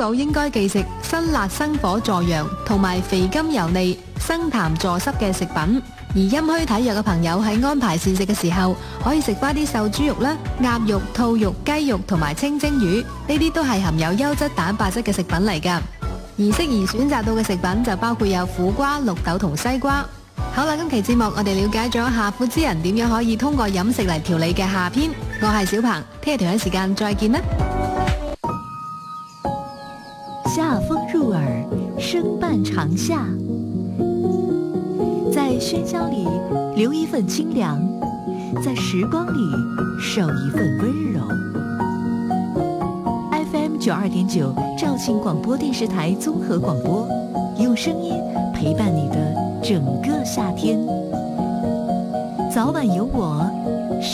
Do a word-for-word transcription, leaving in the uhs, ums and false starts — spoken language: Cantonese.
補應該忌食辛辣生火助陽同埋肥甘油膩、生痰助濕嘅食品。而陰虛體弱嘅朋友喺安排膳食嘅時候，可以食翻啲瘦豬肉啦、鴨肉、兔肉、雞肉同埋清蒸魚，呢啲都係含有優質蛋白質嘅食品嚟噶。而適宜選擇到嘅食品就包括有苦瓜、綠豆同西瓜。好啦，今期節目我哋了解咗下婦之人點樣可以通過飲食嚟調理嘅下篇。我係小鵬，聽日同一時間再見啦。 夏風入耳，聲伴長夏，在喧囂裏留一份清涼，在時光裏守一份溫柔。F M 九二點九肇慶廣播電視台綜合廣播，用聲音陪伴你的整個夏天。早晚有我。